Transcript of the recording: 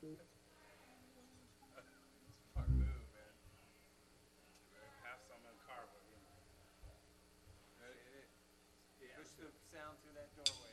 Smart move, man. Half some in the car, but you know. Push the sound through that doorway.